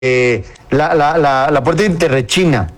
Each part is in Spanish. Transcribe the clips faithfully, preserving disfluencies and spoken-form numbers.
eh, la, la, la, la puerta interrechina.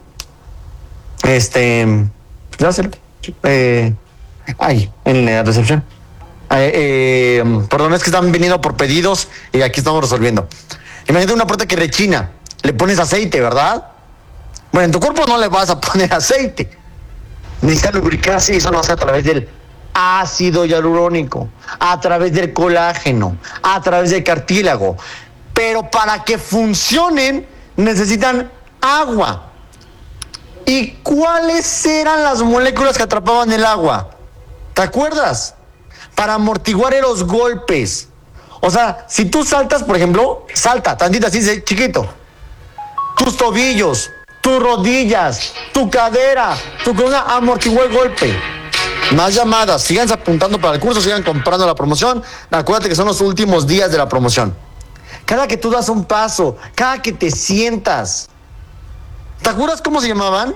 Este, ya sé, eh, ay, en la recepción. Eh, eh, perdón, es que están viniendo por pedidos y aquí estamos resolviendo. Imagínate una puerta que rechina, le pones aceite, ¿verdad? Bueno, en tu cuerpo no le vas a poner aceite. Necesitas lubricarse y eso lo hace a través del ácido hialurónico, a través del colágeno, a través del cartílago. Pero para que funcionen necesitan agua. ¿Y cuáles eran las moléculas que atrapaban el agua? ¿Te acuerdas? Para amortiguar los golpes. O sea, si tú saltas, por ejemplo, salta, tantito así, chiquito. Tus tobillos, tus rodillas, tu cadera, tu columna amortiguó el golpe. Más llamadas, sigan apuntando para el curso, sigan comprando la promoción. Acuérdate que son los últimos días de la promoción. Cada que tú das un paso, cada que te sientas. ¿Te acuerdas cómo se llamaban?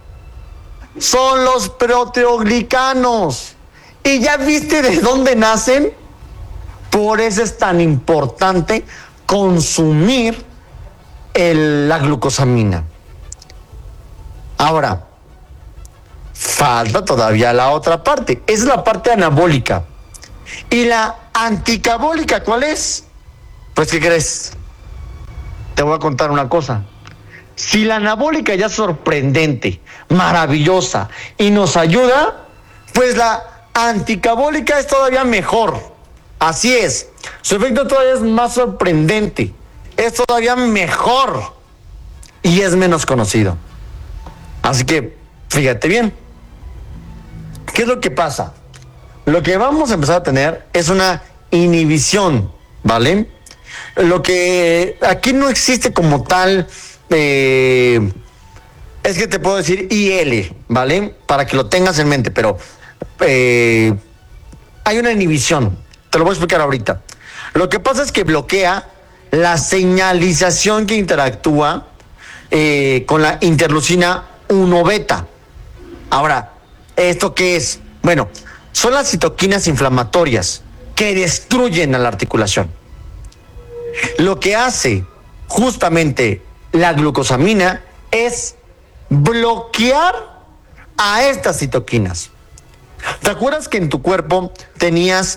Son los proteoglicanos. ¿Y ya viste de dónde nacen? Por eso es tan importante consumir el, la glucosamina. Ahora, falta todavía la otra parte. Esa es la parte anabólica. ¿Y la anticabólica cuál es? Pues, ¿qué crees? Te voy a contar una cosa. Si la anabólica ya es sorprendente, maravillosa y nos ayuda, pues la anticabólica es todavía mejor. Así es. Su efecto todavía es más sorprendente. Es todavía mejor. Y es menos conocido. Así que, fíjate bien. ¿Qué es lo que pasa? Lo que vamos a empezar a tener es una inhibición, ¿vale? Lo que aquí no existe como tal, eh, es que te puedo decir I L, ¿vale? Para que lo tengas en mente, pero eh, hay una inhibición. Te lo voy a explicar ahorita. Lo que pasa es que bloquea la señalización que interactúa eh, con la interleucina uno beta. Ahora, ¿esto qué es? Bueno, son las citoquinas inflamatorias que destruyen a la articulación. Lo que hace justamente la glucosamina es bloquear a estas citoquinas. ¿Te acuerdas que en tu cuerpo tenías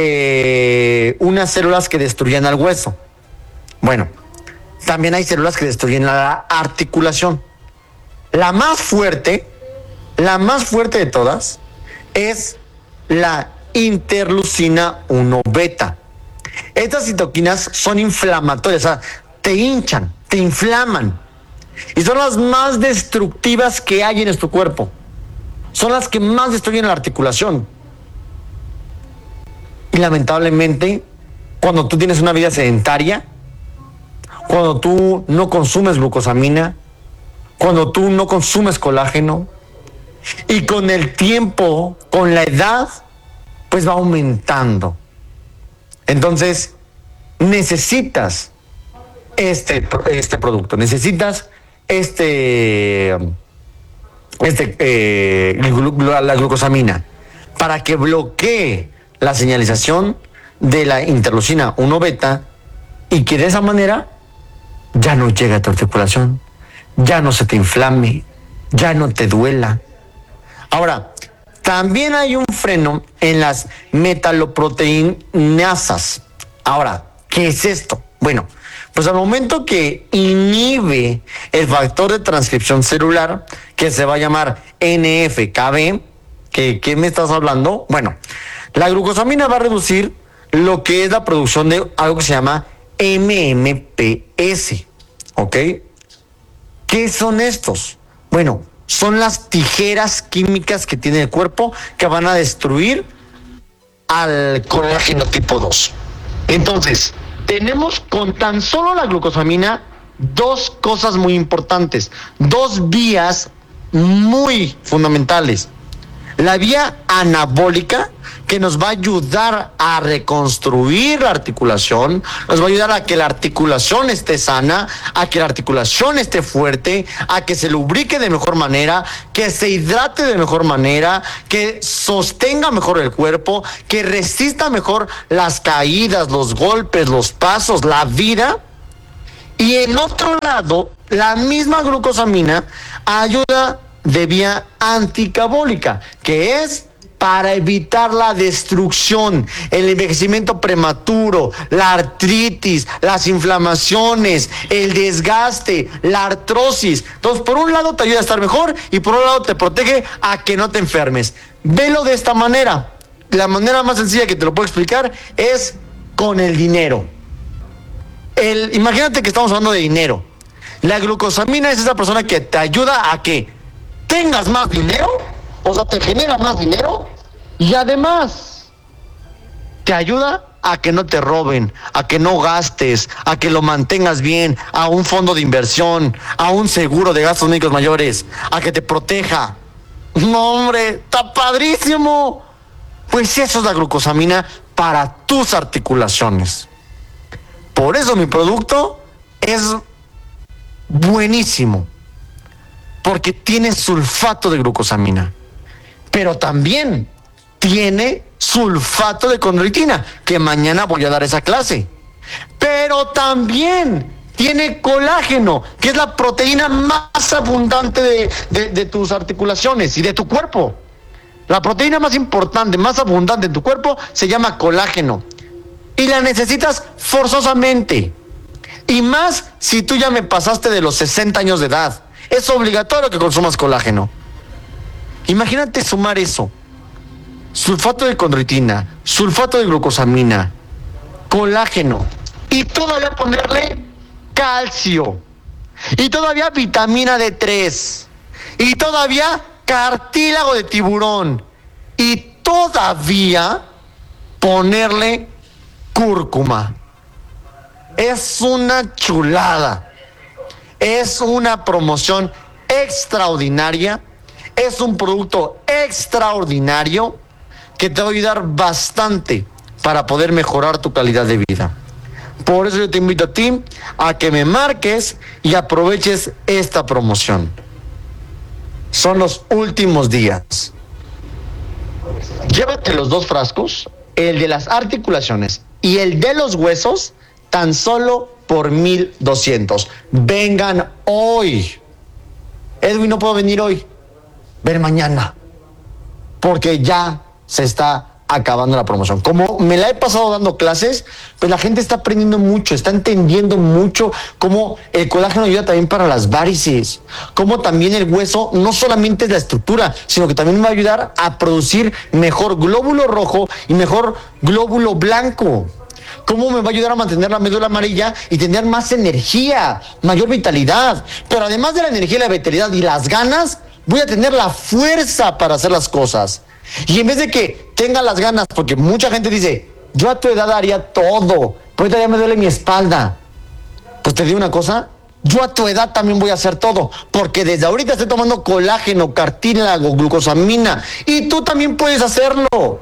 eh, unas células que destruían al hueso? Bueno, también hay células que destruyen a la articulación. La más fuerte, la más fuerte de todas, es la interleucina uno beta. Estas citoquinas son inflamatorias, o sea, te hinchan, te inflaman. Y son las más destructivas que hay en tu cuerpo. Son las que más destruyen la articulación. Y lamentablemente, cuando tú tienes una vida sedentaria, cuando tú no consumes glucosamina, cuando tú no consumes colágeno, y con el tiempo, con la edad, pues va aumentando. Entonces, necesitas este, este producto, necesitas este, este eh, la glucosamina para que bloquee la señalización de la interleucina uno beta y que de esa manera ya no llegue a tu articulación, ya no se te inflame, ya no te duela. Ahora, también hay un freno en las metaloproteinasas. Ahora, ¿qué es esto? Bueno, pues al momento que inhibe el factor de transcripción celular, que se va a llamar N F K B, ¿qué, qué me estás hablando? Bueno, la glucosamina va a reducir lo que es la producción de algo que se llama M M P S, ¿ok? ¿Qué son estos? Bueno, son las tijeras químicas que tiene el cuerpo que van a destruir al colágeno tipo dos. Entonces, tenemos con tan solo la glucosamina dos cosas muy importantes, dos vías muy fundamentales. La vía anabólica, que nos va a ayudar a reconstruir la articulación, nos va a ayudar a que la articulación esté sana, a que la articulación esté fuerte, a que se lubrique de mejor manera, que se hidrate de mejor manera, que sostenga mejor el cuerpo, que resista mejor las caídas, los golpes, los pasos, la vida. Y en otro lado, la misma glucosamina ayuda de vía anticabólica, que es para evitar la destrucción, el envejecimiento prematuro, la artritis, las inflamaciones, el desgaste, la artrosis. Entonces, por un lado te ayuda a estar mejor y por otro lado te protege a que no te enfermes. Velo de esta manera. La manera más sencilla que te lo puedo explicar es con el dinero. El, imagínate que estamos hablando de dinero. La glucosamina es esa persona que te ayuda a que tengas más dinero, o sea, te genera más dinero y además te ayuda a que no te roben, a que no gastes, a que lo mantengas bien, a un fondo de inversión, a un seguro de gastos médicos mayores, a que te proteja. No, hombre, está padrísimo. Pues eso es la glucosamina para tus articulaciones. Por eso mi producto es buenísimo, porque tiene sulfato de glucosamina, pero también tiene sulfato de condroitina, que mañana voy a dar esa clase. Pero también tiene colágeno, que es la proteína más abundante de, de, de tus articulaciones y de tu cuerpo. La proteína más importante, más abundante en tu cuerpo se llama colágeno. Y la necesitas forzosamente. Y más si tú ya me pasaste de los sesenta años de edad. Es obligatorio que consumas colágeno. Imagínate sumar eso. Sulfato de condroitina, sulfato de glucosamina, colágeno. Y todavía ponerle calcio. Y todavía vitamina D tres. Y todavía cartílago de tiburón. Y todavía ponerle cúrcuma. Es una chulada. Es una promoción extraordinaria. Es un producto extraordinario que te va a ayudar bastante para poder mejorar tu calidad de vida. Por eso yo te invito a ti a que me marques y aproveches esta promoción. Son los últimos días. Llévate los dos frascos, el de las articulaciones y el de los huesos, tan solo por mil doscientos. Vengan hoy. Edwin, no puedo venir hoy. Ven mañana. Porque ya se está acabando la promoción. Como me la he pasado dando clases, pues la gente está aprendiendo mucho, está entendiendo mucho cómo el colágeno ayuda también para las varices, cómo también el hueso no solamente es la estructura, sino que también va a ayudar a producir mejor glóbulo rojo y mejor glóbulo blanco. Cómo me va a ayudar a mantener la médula amarilla y tener más energía, mayor vitalidad. Pero además de la energía, la vitalidad y las ganas, voy a tener la fuerza para hacer las cosas. Y en vez de que tenga las ganas, porque mucha gente dice, yo a tu edad haría todo, pues ya me duele mi espalda. Pues te digo una cosa, yo a tu edad también voy a hacer todo, porque desde ahorita estoy tomando colágeno, cartílago, glucosamina, y tú también puedes hacerlo.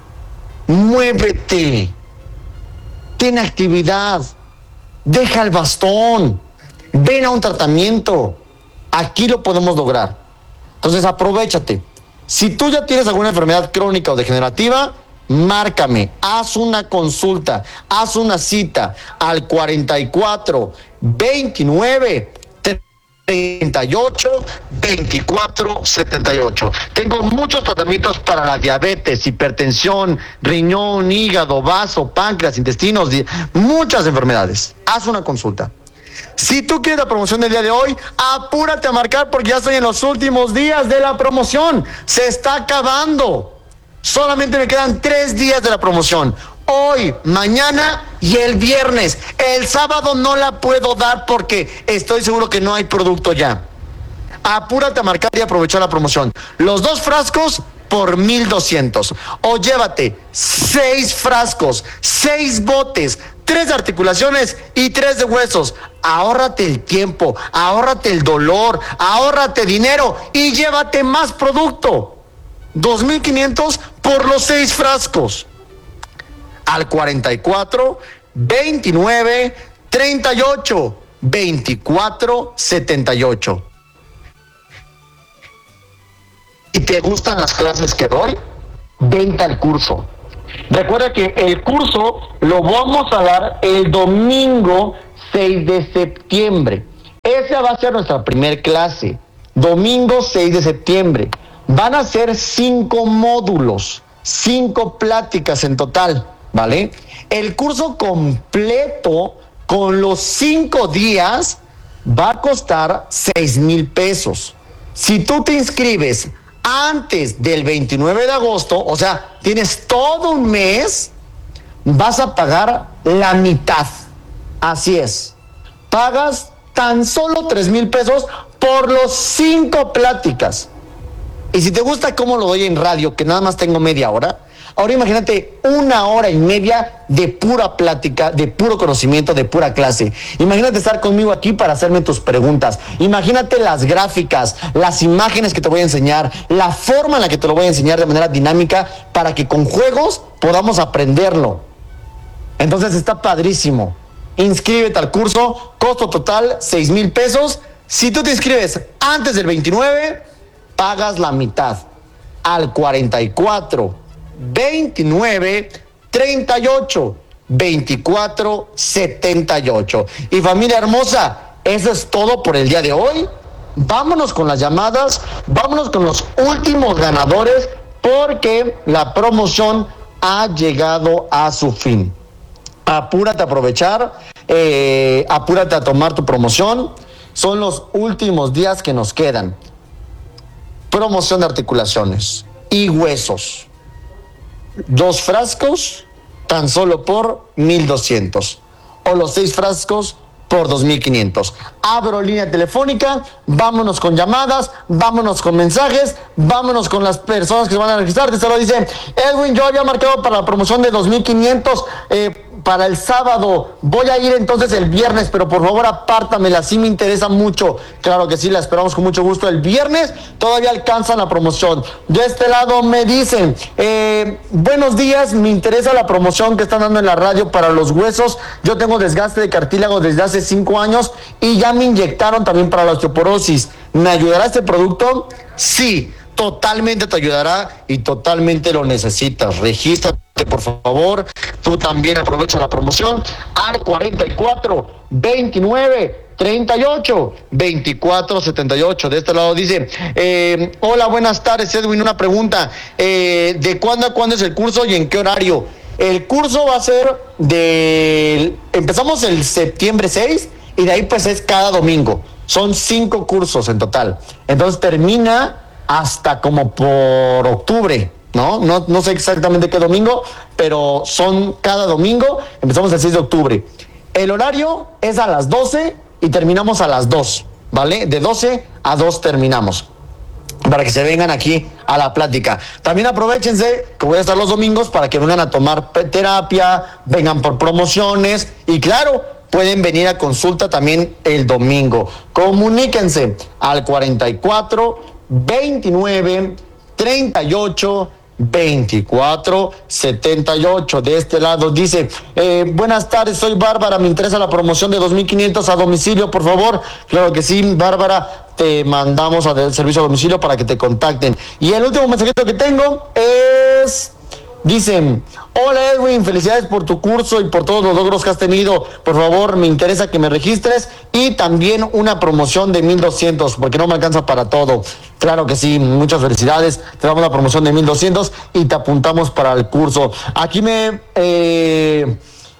Muévete, ten actividad, deja el bastón, ven a un tratamiento. Aquí lo podemos lograr. Entonces aprovechate. Si tú ya tienes alguna enfermedad crónica o degenerativa, márcame, haz una consulta, haz una cita al cuarenta y cuatro, veintinueve, treinta y ocho, veinticuatro, setenta y ocho. Tengo muchos tratamientos para la diabetes, hipertensión, riñón, hígado, vaso, páncreas, intestinos, muchas enfermedades. Haz una consulta. Si tú quieres la promoción del día de hoy, apúrate a marcar porque ya estoy en los últimos días de la promoción. Se está acabando. Solamente me quedan tres días de la promoción. Hoy, mañana y el viernes. El sábado no la puedo dar porque estoy seguro que no hay producto ya. Apúrate a marcar y aprovechar la promoción. Los dos frascos por mil doscientos. O llévate seis frascos, seis botes, tres de articulaciones y tres de huesos. Ahórrate el tiempo, ahórrate el dolor, ahórrate dinero y llévate más producto. dos mil quinientos por los seis frascos. Al cuarenta y cuatro, veintinueve, treinta y ocho, veinticuatro, setenta y ocho. Si te gustan las clases que doy, vente al curso. Recuerda que el curso lo vamos a dar el domingo seis de septiembre. Esa va a ser nuestra primer clase. Domingo seis de septiembre. Van a ser cinco módulos, cinco pláticas en total, ¿vale? El curso completo con los cinco días va a costar seis mil pesos. Si tú te inscribes antes del veintinueve de agosto, o sea, tienes todo un mes, vas a pagar la mitad. Así es. Pagas tan solo tres mil pesos por los cinco pláticas. Y si te gusta cómo lo doy en radio, que nada más tengo media hora, ahora imagínate una hora y media de pura plática, de puro conocimiento, de pura clase. Imagínate estar conmigo aquí para hacerme tus preguntas. Imagínate las gráficas, las imágenes que te voy a enseñar, la forma en la que te lo voy a enseñar de manera dinámica para que con juegos podamos aprenderlo. Entonces está padrísimo. Inscríbete al curso, costo total seis mil pesos. Si tú te inscribes antes del veintinueve, pagas la mitad al cuarenta y cuatro, veintinueve, treinta y ocho, veinticuatro, setenta y ocho. Y familia hermosa, eso es todo por el día de hoy. Vámonos con las llamadas, vámonos con los últimos ganadores porque la promoción ha llegado a su fin. Apúrate a aprovechar, eh, apúrate a tomar tu promoción. Son los últimos días que nos quedan. Promoción de articulaciones y huesos. Dos frascos tan solo por mil doscientos. O los seis frascos por dos mil quinientos. Abro línea telefónica, vámonos con llamadas, vámonos con mensajes, vámonos con las personas que se van a registrar. Te lo dice Edwin, yo había marcado para la promoción de dos mil quinientos eh, para el sábado. Voy a ir entonces el viernes, pero por favor apártamela, sí me interesa mucho. Claro que sí, la esperamos con mucho gusto el viernes. Todavía alcanzan la promoción. De este lado me dicen, eh, buenos días, me interesa la promoción que están dando en la radio para los huesos. Yo tengo desgaste de cartílago desde hace cinco años y ya me inyectaron también para la osteoporosis. ¿Me ayudará este producto? Sí, totalmente te ayudará y totalmente lo necesitas. Regístrate, por favor. Tú también aprovecha la promoción al cuarenta y cuatro, veintinueve, treinta y ocho, veinticuatro, setenta y ocho. De este lado dice, eh, hola, buenas tardes, Edwin. Una pregunta, eh, ¿de cuándo a cuándo es el curso y en qué horario? El curso va a ser de... Empezamos el septiembre seis y de ahí pues es cada domingo. Son cinco cursos en total. Entonces termina hasta como por octubre, ¿no? No, no sé exactamente qué domingo, pero son cada domingo. Empezamos el seis de octubre. El horario es a las doce y terminamos a las dos, ¿vale? De doce a dos terminamos, para que se vengan aquí a la plática. También aprovechense que voy a estar los domingos para que vengan a tomar terapia, vengan por promociones y claro, pueden venir a consulta también el domingo. Comuníquense al cuarenta y cuatro, veintinueve, treinta y ocho, veinticuatro, setenta y ocho. De este lado dice, eh, buenas tardes, soy Bárbara, me interesa la promoción de dos mil quinientos a domicilio, por favor. Claro que sí, Bárbara, te mandamos al servicio a domicilio para que te contacten. Y el último mensajito que tengo es... Dicen, hola Edwin, felicidades por tu curso y por todos los logros que has tenido. Por favor, me interesa que me registres y también una promoción de mil doscientos, porque no me alcanza para todo. Claro que sí, muchas felicidades. Te damos la promoción de mil doscientos y te apuntamos para el curso. Aquí me... Eh,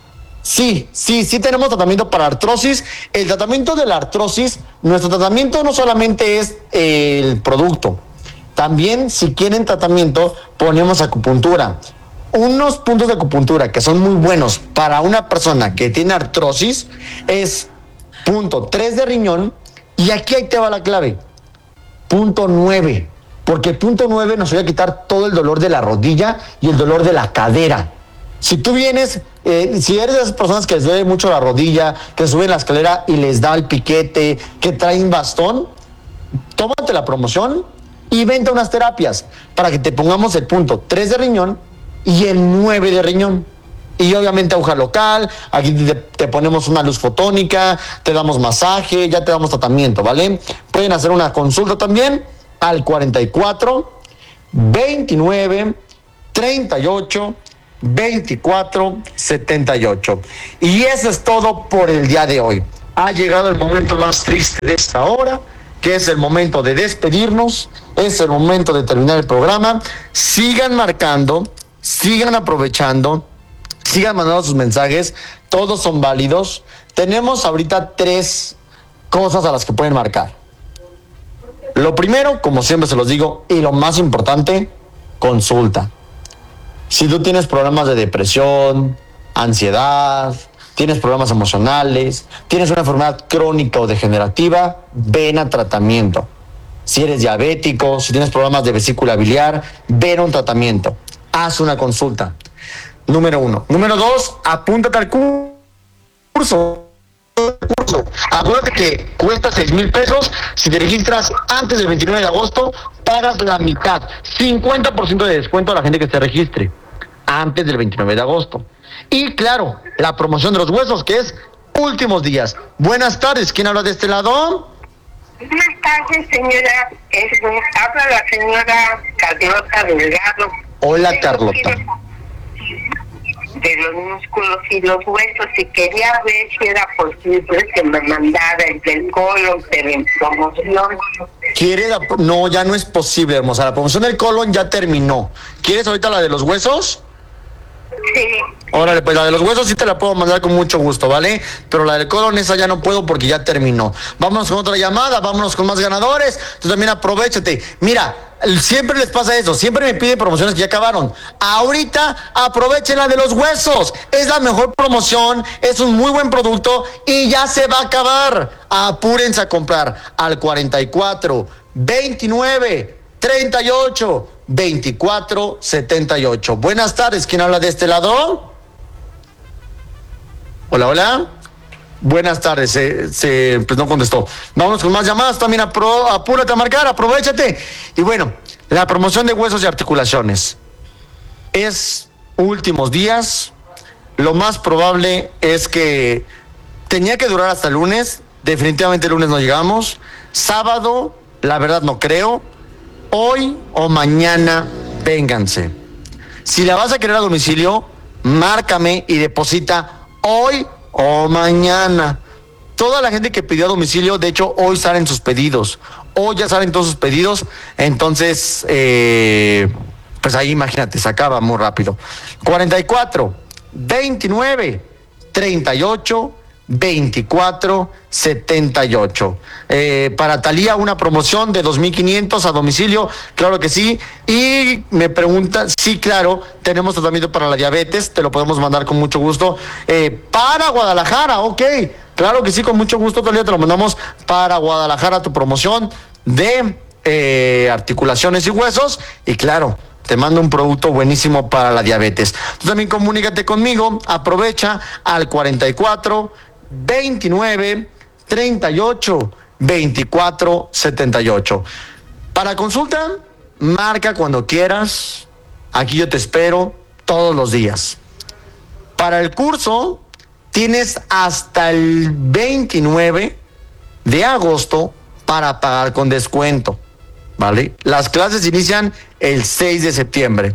Sí, sí, sí tenemos tratamiento para artrosis. El tratamiento de la artrosis, nuestro tratamiento no solamente es eh, el producto. También, si quieren tratamiento, ponemos acupuntura. Unos puntos de acupuntura que son muy buenos para una persona que tiene artrosis es punto tres de riñón. Y aquí ahí te va la clave. Punto nueve. Porque punto nueve nos va a quitar todo el dolor de la rodilla y el dolor de la cadera. Si tú vienes, eh, si eres de esas personas que les duele mucho la rodilla, que suben la escalera y les da el piquete, que traen bastón, tómate la promoción y vente unas terapias para que te pongamos el punto tres de riñón y el nueve de riñón. Y obviamente aguja local, aquí te, te ponemos una luz fotónica, te damos masaje, ya te damos tratamiento, ¿vale? Pueden hacer una consulta también al cuarenta y cuatro, veintinueve, treinta y ocho, veinticuatro setenta y ocho. Y eso es todo por el día de hoy. Ha llegado el momento más triste de esta hora, que es el momento de despedirnos, es el momento de terminar el programa. Sigan marcando, sigan aprovechando, sigan mandando sus mensajes, todos son válidos. Tenemos ahorita tres cosas a las que pueden marcar. Lo primero, como siempre se los digo, y lo más importante, consulta. Si tú tienes problemas de depresión, ansiedad, tienes problemas emocionales, tienes una enfermedad crónica o degenerativa, ven a tratamiento. Si eres diabético, si tienes problemas de vesícula biliar, ven a un tratamiento. Haz una consulta. Número uno. Número dos, apúntate al curso. curso. Acuérdate que cuesta seis mil pesos. Si te registras antes del veintinueve de agosto, pagas la mitad. cincuenta por ciento de descuento a la gente que se registre antes del veintinueve de agosto. Y claro, la promoción de los huesos, que es últimos días. Buenas tardes, ¿quién habla de este lado? Buenas tardes, señora. Es, habla la señora Carlota Delgado. Hola, Carlota. De los músculos y los huesos, y quería ver si era posible que me mandara el del colon, pero en promoción. ¿Quiere la, no, ya no es posible, hermosa. La promoción del colon ya terminó. ¿Quieres ahorita la de los huesos? Sí. Órale, pues la de los huesos sí te la puedo mandar con mucho gusto, ¿vale? Pero la del colon esa ya no puedo porque ya terminó. Vámonos con otra llamada, vámonos con más ganadores. Tú también aprovéchate. Mira, siempre les pasa eso, siempre me piden promociones que ya acabaron. Ahorita aprovechen la de los huesos. Es la mejor promoción, es un muy buen producto y ya se va a acabar. Apúrense a comprar al cuarenta y cuatro, veintinueve, treinta y ocho, veinticuatro setenta y ocho. Buenas tardes, ¿quién habla de este lado? Hola, hola. Buenas tardes, se, se, pues no contestó. Vamos con más llamadas, también apro, apúrate a marcar, aprovéchate. Y bueno, la promoción de huesos y articulaciones. Es últimos días. Lo más probable es que tenía que durar hasta el lunes. Definitivamente el lunes no llegamos. Sábado, la verdad no creo. Hoy o mañana, vénganse. Si la vas a querer a domicilio, márcame y deposita hoy o mañana. Toda la gente que pidió a domicilio, de hecho, hoy salen sus pedidos. Hoy ya salen todos sus pedidos. Entonces, eh, pues ahí imagínate, se acaba muy rápido. cuarenta y cuatro, veintinueve, treinta y ocho, veinticuatro setenta y ocho. Eh, para Talía, una promoción de dos mil quinientos a domicilio, claro que sí. Y me preguntan, sí, claro, tenemos tratamiento para la diabetes, te lo podemos mandar con mucho gusto. Eh, para Guadalajara, ok, claro que sí, con mucho gusto, Talía, te lo mandamos para Guadalajara, tu promoción de eh, articulaciones y huesos. Y claro, te mando un producto buenísimo para la diabetes. Tú también comunícate conmigo, aprovecha al cuarenta y cuatro, veintinueve, treinta y ocho, veinticuatro setenta y ocho. Para consulta, marca cuando quieras. Aquí yo te espero todos los días. Para el curso, tienes hasta el veintinueve de agosto para pagar con descuento, ¿vale? Las clases inician el seis de septiembre.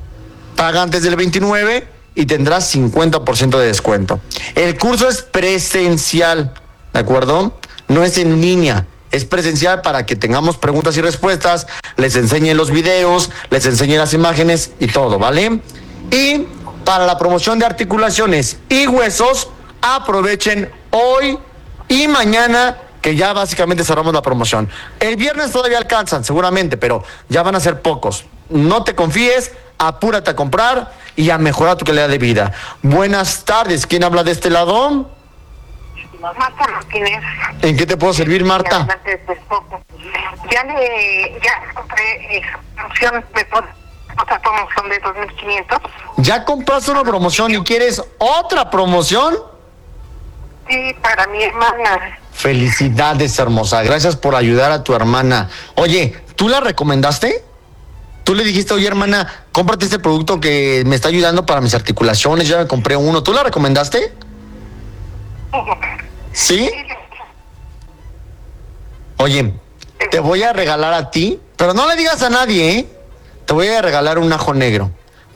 Paga antes del veintinueve y tendrás cincuenta por ciento de descuento. El curso es presencial, ¿de acuerdo? No es en línea, es presencial para que tengamos preguntas y respuestas, les enseñe los videos, les enseñe las imágenes y todo, ¿vale? Y para la promoción de articulaciones y huesos, aprovechen hoy y mañana, que ya básicamente cerramos la promoción. El viernes todavía alcanzan, seguramente, pero ya van a ser pocos. No te confíes, apúrate a comprar y a mejorar tu calidad de vida. Buenas tardes, ¿quién habla de este lado? Marta Martínez. ¿En qué te puedo servir, Marta? Ya le, ya compré esa promoción, me pone otra promoción de dos mil quinientos. ¿Ya compraste una promoción y quieres otra promoción? Sí, para mi hermana. Felicidades, hermosa. Gracias por ayudar a tu hermana. Oye, ¿tú la recomendaste? Tú le dijiste, oye, hermana, cómprate este producto que me está ayudando para mis articulaciones. Ya me compré uno. ¿Tú la recomendaste? ¿Sí? Oye, te voy a regalar a ti, pero no le digas a nadie, ¿eh? Te voy a regalar un ajo negro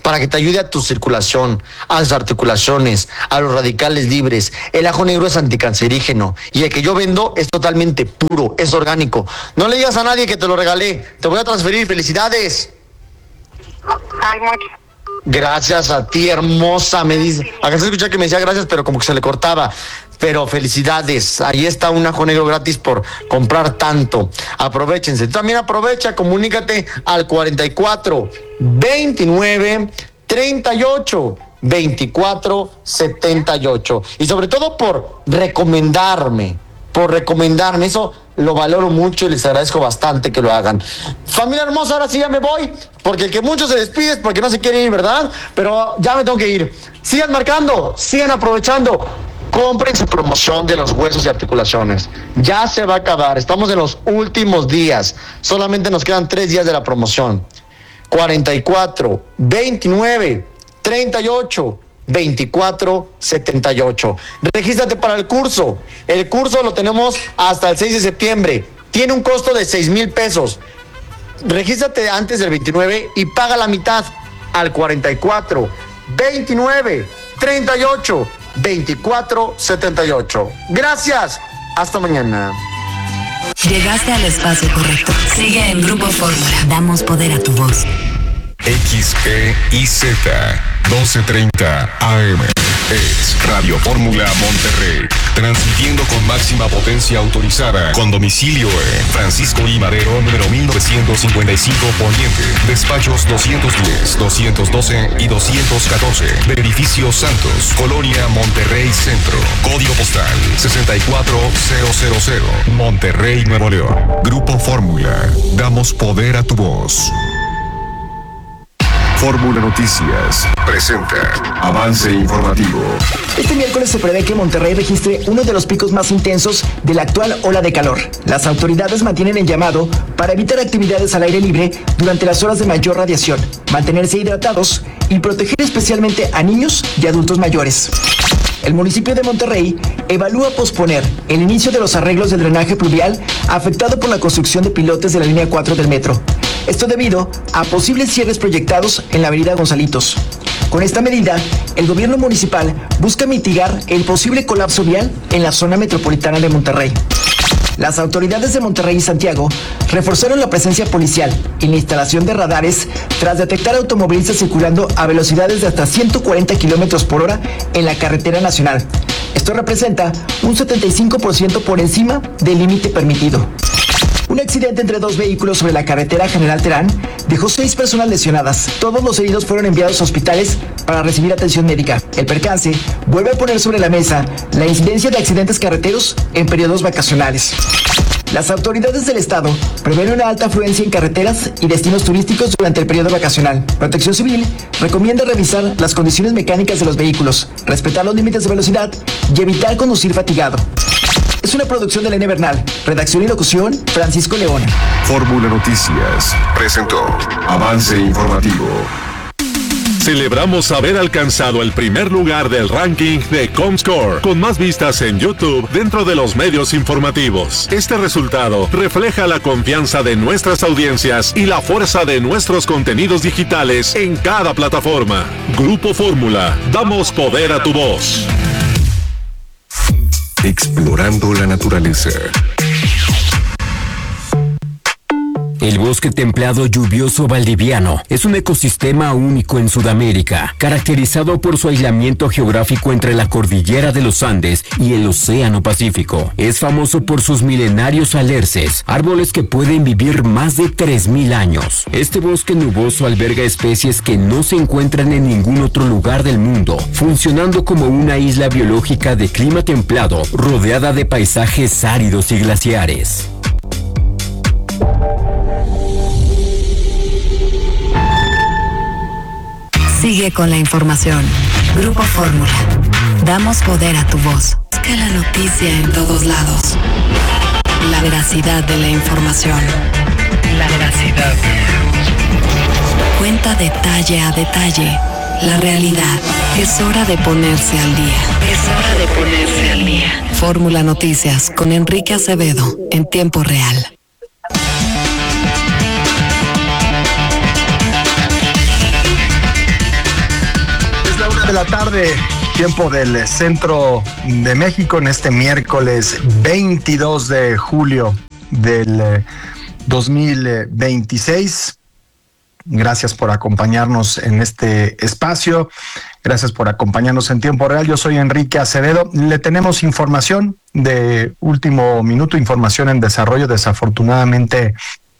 para que te ayude a tu circulación, a las articulaciones, a los radicales libres. El ajo negro es anticancerígeno y el que yo vendo es totalmente puro, es orgánico. No le digas a nadie que te lo regalé, te voy a transferir. ¡Felicidades! Ay, mucho. Gracias a ti, hermosa, me dice. Acá se escucha que me decía gracias, pero como que se le cortaba. Pero felicidades, ahí está un ajo negro gratis por comprar tanto. Aprovechense. Tú también aprovecha, comunícate al cuarenta y cuatro, veintinueve, treinta y ocho, veinticuatro, setenta y ocho. Y sobre todo por recomendarme, por recomendarme. Eso lo valoro mucho y les agradezco bastante que lo hagan. Familia hermosa, ahora sí ya me voy, porque el que mucho se despide es porque no se quiere ir, ¿verdad? Pero ya me tengo que ir. Sigan marcando, sigan aprovechando. Compren su promoción de los huesos y articulaciones. Ya se va a acabar, estamos en los últimos días. Solamente nos quedan tres días de la promoción. cuarenta y cuatro, veintinueve, treinta y ocho, veinticuatro, setenta y ocho. Regístrate para el curso. El curso lo tenemos hasta el seis de septiembre. Tiene un costo de seis mil pesos. Regístrate antes del veintinueve y paga la mitad al cuarenta y cuatro, veintinueve, treinta y ocho, veinticuatro, setenta y ocho. Gracias. Hasta mañana. Llegaste al espacio correcto. Sigue en Grupo Fórmula. Damos poder a tu voz. X E I Z doce treinta A M es Radio Fórmula Monterrey, transmitiendo con máxima potencia autorizada, con domicilio en Francisco I. Madero, número mil novecientos cincuenta y cinco Poniente, despachos doscientos diez, doscientos doce y doscientos catorce, del edificio Santos, Colonia Monterrey Centro, código postal sesenta y cuatro mil, Monterrey, Nuevo León. Grupo Fórmula, damos poder a tu voz. Fórmula Noticias presenta avance informativo. Este miércoles se prevé que Monterrey registre uno de los picos más intensos de la actual ola de calor. Las autoridades mantienen el llamado para evitar actividades al aire libre durante las horas de mayor radiación, mantenerse hidratados y proteger especialmente a niños y adultos mayores. El municipio de Monterrey evalúa posponer el inicio de los arreglos del drenaje pluvial afectado por la construcción de pilotes de la línea cuatro del metro. Esto debido a posibles cierres proyectados en la avenida Gonzalitos. Con esta medida, el gobierno municipal busca mitigar el posible colapso vial en la zona metropolitana de Monterrey. Las autoridades de Monterrey y Santiago reforzaron la presencia policial y la instalación de radares tras detectar automovilistas circulando a velocidades de hasta ciento cuarenta kilómetros por hora en la carretera nacional. Esto representa un setenta y cinco por ciento por encima del límite permitido. Un accidente entre dos vehículos sobre la carretera General Terán dejó seis personas lesionadas. Todos los heridos fueron enviados a hospitales para recibir atención médica. El percance vuelve a poner sobre la mesa la incidencia de accidentes carreteros en periodos vacacionales. Las autoridades del estado prevén una alta afluencia en carreteras y destinos turísticos durante el periodo vacacional. Protección Civil recomienda revisar las condiciones mecánicas de los vehículos, respetar los límites de velocidad y evitar conducir fatigado. Es una producción de Elena Bernal. Redacción y locución, Francisco León. Fórmula Noticias presentó avance informativo. Celebramos haber alcanzado el primer lugar del ranking de Comscore, con más vistas en YouTube dentro de los medios informativos. Este resultado refleja la confianza de nuestras audiencias y la fuerza de nuestros contenidos digitales en cada plataforma. Grupo Fórmula, damos poder a tu voz. Explorando la naturaleza. El bosque templado lluvioso valdiviano es un ecosistema único en Sudamérica, caracterizado por su aislamiento geográfico entre la cordillera de los Andes y el Océano Pacífico. Es famoso por sus milenarios alerces, árboles que pueden vivir más de tres mil años. Este bosque nuboso alberga especies que no se encuentran en ningún otro lugar del mundo, funcionando como una isla biológica de clima templado, rodeada de paisajes áridos y glaciares. Sigue con la información. Grupo Fórmula. Damos poder a tu voz. Busca la noticia en todos lados. La veracidad de la información. La veracidad. Cuenta detalle a detalle la realidad. Es hora de ponerse al día. Es hora de ponerse al día. Fórmula Noticias con Enrique Acevedo en tiempo real. de la tarde, tiempo del centro de México, en este miércoles veintidós de julio del dos mil veintiséis. Gracias por acompañarnos en este espacio. Gracias por acompañarnos en tiempo real. Yo soy Enrique Acevedo. Le tenemos información de último minuto, información en desarrollo. Desafortunadamente,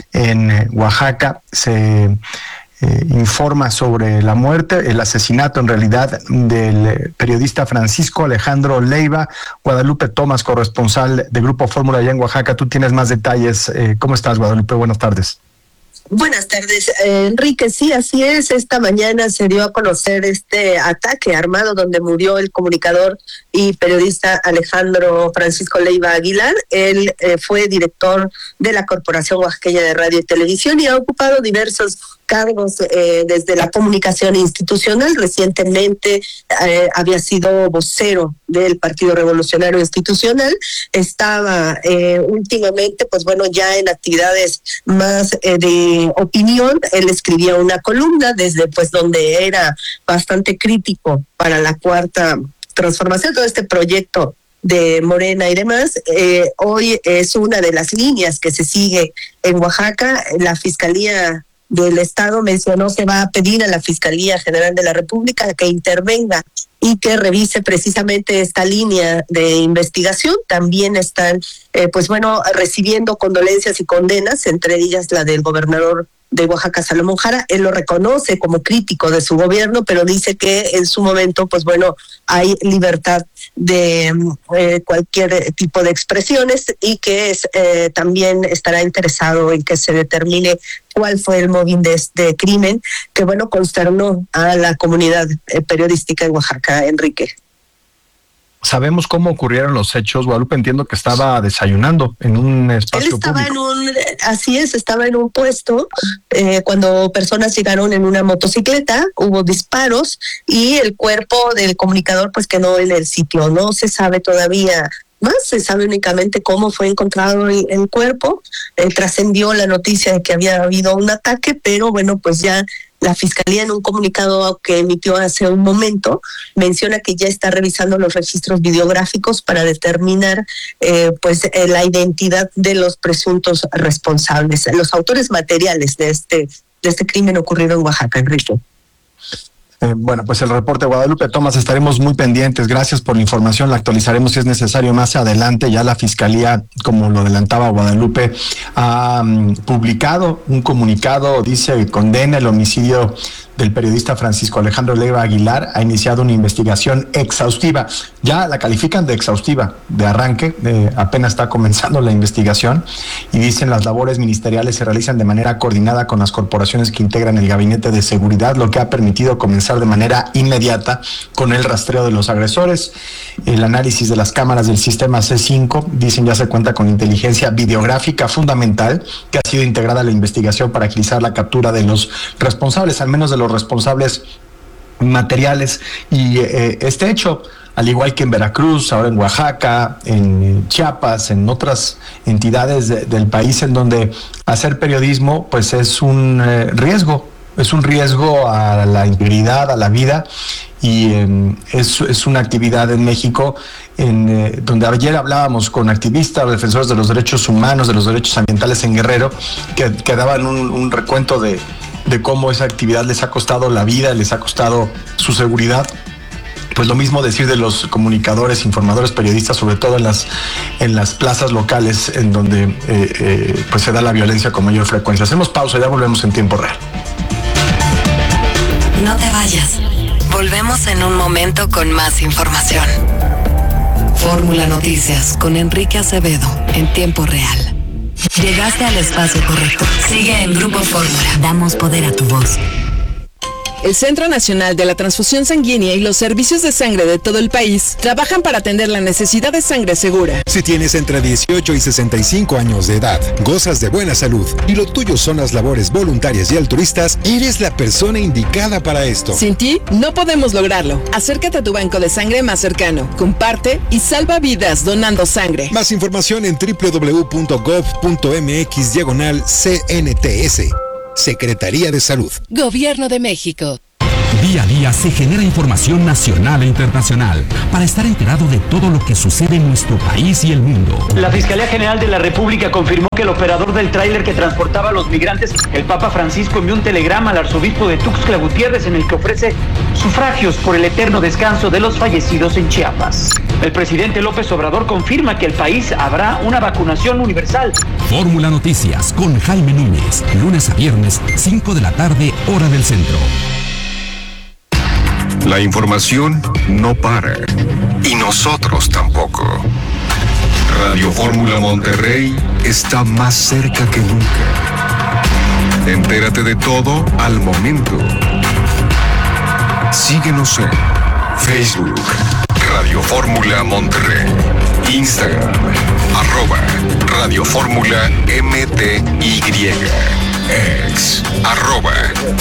en Oaxaca se eh, informa sobre la muerte, el asesinato en realidad del periodista Francisco Alejandro Leiva. Guadalupe Tomás, corresponsal de Grupo Fórmula allá en Oaxaca. Tú tienes más detalles. Eh, ¿Cómo estás, Guadalupe? Buenas tardes. Buenas tardes, eh, Enrique. Sí, así es. Esta mañana se dio a conocer este ataque armado donde murió el comunicador y periodista Alejandro Francisco Leiva Aguilar. Él eh, fue director de la Corporación Oaxaqueña de Radio y Televisión y ha ocupado diversos cargos eh, desde la comunicación institucional. Recientemente eh, había sido vocero del Partido Revolucionario Institucional. Estaba eh, últimamente, pues bueno, ya en actividades más eh, de opinión. Él escribía una columna desde pues donde era bastante crítico para la Cuarta Transformación, todo este proyecto de Morena y demás. Eh, hoy es una de las líneas que se sigue en Oaxaca. La Fiscalía del Estado mencionó que va a pedir a la Fiscalía General de la República que intervenga y que revise precisamente esta línea de investigación. También están, eh, pues bueno, recibiendo condolencias y condenas, entre ellas la del gobernador de Oaxaca, Salomón Jara. Él lo reconoce como crítico de su gobierno, pero dice que en su momento, pues bueno, hay libertad de eh, cualquier tipo de expresiones y que es, eh, también estará interesado en que se determine cuál fue el móvil de este crimen, que bueno, consternó a la comunidad eh, periodística en Oaxaca, Enrique. ¿Sabemos cómo ocurrieron los hechos? Guadalupe, entiendo que estaba desayunando en un espacio Él estaba público. en un, así es, estaba en un puesto, eh, cuando personas llegaron en una motocicleta, hubo disparos y el cuerpo del comunicador pues quedó en el sitio. No se sabe todavía más, se sabe únicamente cómo fue encontrado el, el cuerpo. Eh, trascendió la noticia de que había habido un ataque, pero bueno, pues ya la Fiscalía, en un comunicado que emitió hace un momento, menciona que ya está revisando los registros videográficos para determinar eh, pues eh, la identidad de los presuntos responsables, los autores materiales de este de este crimen ocurrido en Oaxaca, Enrique. Eh, bueno, pues el reporte de Guadalupe Tomás, estaremos muy pendientes. Gracias por la información, la actualizaremos si es necesario más adelante. Ya la Fiscalía, como lo adelantaba Guadalupe, ha um, publicado un comunicado, dice, condena el homicidio del periodista Francisco Alejandro Leiva Aguilar, ha iniciado una investigación exhaustiva. Ya la califican de exhaustiva, de arranque, de, apenas está comenzando la investigación, y dicen las labores ministeriales se realizan de manera coordinada con las corporaciones que integran el Gabinete de Seguridad, lo que ha permitido comenzar de manera inmediata con el rastreo de los agresores. El análisis de las cámaras del sistema C cinco, dicen, ya se cuenta con inteligencia videográfica fundamental que ha sido integrada a la investigación para agilizar la captura de los responsables, al menos de los responsables materiales. Y eh, este hecho, al igual que en Veracruz, ahora en Oaxaca, en Chiapas, en otras entidades de, del país en donde hacer periodismo pues es un eh, riesgo, es un riesgo a la integridad, a la vida, y eh, es, es una actividad en México en eh, donde ayer hablábamos con activistas, defensores de los derechos humanos, de los derechos ambientales en Guerrero, que, que daban un, un recuento de de cómo esa actividad les ha costado la vida, les ha costado su seguridad. Pues lo mismo decir de los comunicadores, informadores, periodistas, sobre todo en las en las plazas locales en donde eh, eh, pues se da la violencia con mayor frecuencia. Hacemos pausa, ya volvemos en tiempo real. No te vayas. Volvemos en un momento con más información. Fórmula Noticias con Enrique Acevedo en tiempo real. Llegaste al espacio correcto. Sigue en Grupo Fórmula. Damos poder a tu voz. El Centro Nacional de la Transfusión Sanguínea y los servicios de sangre de todo el país trabajan para atender la necesidad de sangre segura. Si tienes entre dieciocho y sesenta y cinco años de edad, gozas de buena salud y lo tuyo son las labores voluntarias y altruistas, eres la persona indicada para esto. Sin ti, no podemos lograrlo. Acércate a tu banco de sangre más cercano, comparte y salva vidas donando sangre. Más información en doble u doble u doble u punto gov punto mx diagonal C N T S. Secretaría de Salud. Gobierno de México. Día a día se genera información nacional e internacional para estar enterado de todo lo que sucede en nuestro país y el mundo. La Fiscalía General de la República confirmó que el operador del tráiler que transportaba a los migrantes, el Papa Francisco, envió un telegrama al arzobispo de Tuxtla Gutiérrez en el que ofrece sufragios por el eterno descanso de los fallecidos en Chiapas. El presidente López Obrador confirma que el país habrá una vacunación universal. Fórmula Noticias con Jaime Núñez, lunes a viernes, cinco de la tarde, hora del centro. La información no para. Y nosotros tampoco. Radio Fórmula Monterrey está más cerca que nunca. Entérate de todo al momento. Síguenos en Facebook, Radio Fórmula Monterrey, Instagram, arroba Radio Fórmula M T Y, ex, arroba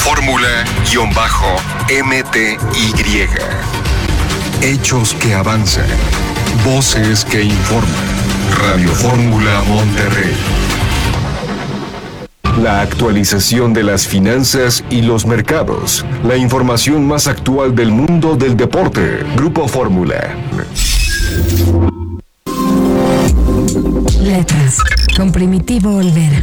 Fórmula-M T Y. Hechos que avanzan, voces que informan. Radio Fórmula Monterrey. La actualización de las finanzas y los mercados. La información más actual del mundo del deporte. Grupo Fórmula. Letras, con Primitivo Olvera.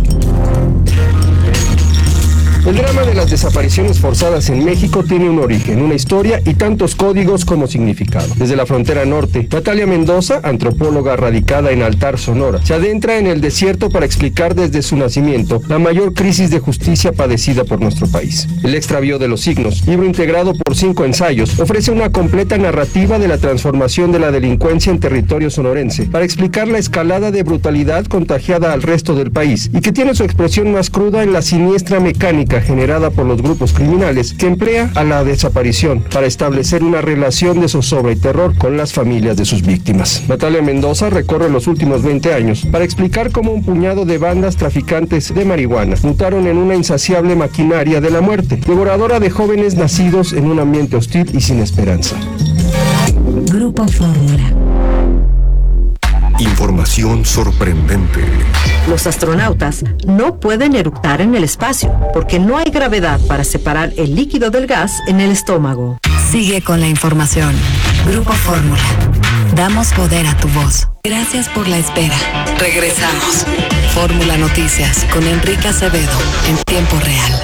El drama de las desapariciones forzadas en México tiene un origen, una historia y tantos códigos como significado. Desde la frontera norte, Natalia Mendoza, antropóloga radicada en Altar, Sonora, se adentra en el desierto para explicar desde su nacimiento la mayor crisis de justicia padecida por nuestro país. El extravío de los signos, libro integrado por cinco ensayos, ofrece una completa narrativa de la transformación de la delincuencia en territorio sonorense para explicar la escalada de brutalidad contagiada al resto del país y que tiene su expresión más cruda en la siniestra mecánica generada por los grupos criminales que emplea a la desaparición para establecer una relación de zozobra y terror con las familias de sus víctimas. Natalia Mendoza recorre los últimos veinte años para explicar cómo un puñado de bandas traficantes de marihuana mutaron en una insaciable maquinaria de la muerte, devoradora de jóvenes nacidos en un ambiente hostil y sin esperanza. Grupo Fórmula. Información sorprendente. Los astronautas no pueden eructar en el espacio porque no hay gravedad para separar el líquido del gas en el estómago. Sigue con la información. Grupo Fórmula. Damos poder a tu voz. Gracias por la espera. Regresamos. Fórmula Noticias con Enrique Acevedo en tiempo real.